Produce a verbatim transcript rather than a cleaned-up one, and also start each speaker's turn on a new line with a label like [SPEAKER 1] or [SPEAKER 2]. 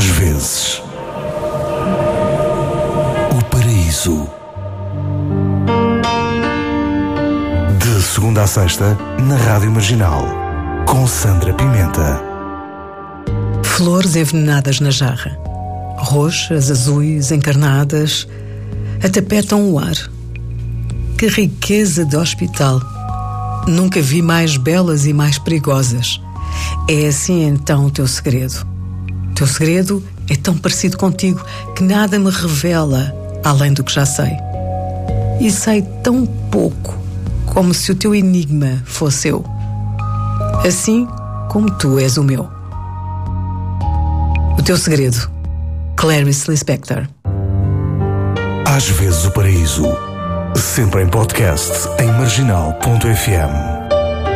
[SPEAKER 1] Às vezes, o paraíso. De segunda a sexta, na Rádio Marginal, com Sandra Pimenta.
[SPEAKER 2] Flores envenenadas na jarra, roxas, azuis, encarnadas, atapetam o ar. Que riqueza de hospital! Nunca vi mais belas e mais perigosas. É assim então o teu segredo. O teu segredo é tão parecido contigo que nada me revela além do que já sei. E sei tão pouco como se o teu enigma fosse eu. Assim como tu és o meu. O teu segredo, Clarice Lispector.
[SPEAKER 1] Às vezes o paraíso. Sempre em podcast em marginal ponto f m.